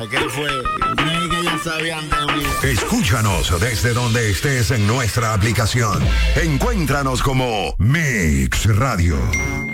¿Qué fue? Creí que ya sabían de mí. Escúchanos desde donde estés en nuestra aplicación. Encuéntranos como Mix Radio.